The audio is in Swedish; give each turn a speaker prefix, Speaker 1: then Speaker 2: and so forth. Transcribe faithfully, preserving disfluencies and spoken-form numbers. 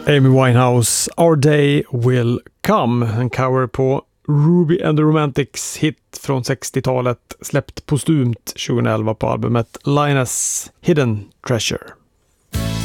Speaker 1: Amy Winehouse, Our Day Will Come, en cover på Ruby and the Romantics hit från sextiotalet, släppt postumt tjugoelva på albumet Linus Hidden Treasure.